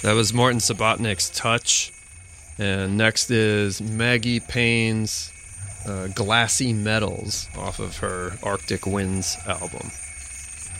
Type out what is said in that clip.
That was Martin Subotnick's Touch. And next is Maggie Payne's Glassy Metals off of her Arctic Winds album.